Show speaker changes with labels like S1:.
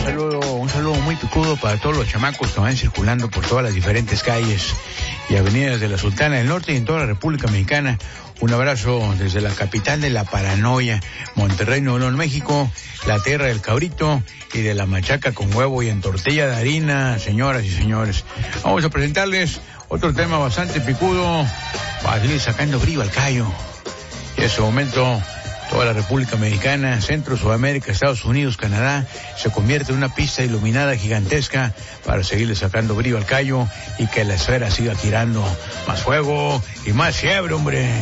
S1: Un saludo muy picudo para todos los chamacos que van circulando por todas las diferentes calles y avenidas de la Sultana del Norte y en toda la República Mexicana. Un abrazo desde la capital de la paranoia, Monterrey, Nuevo León, México, la tierra del cabrito y de la machaca con huevo y en tortilla de harina, señoras y señores. Vamos a presentarles otro tema bastante picudo para seguir sacando brillo al callo. Y en ese momento, toda la República Mexicana, Centro, Sudamérica, Estados Unidos, Canadá, se convierte en una pista iluminada gigantesca para seguirle sacando brillo al callo y que la esfera siga girando. Más fuego y más fiebre, hombre.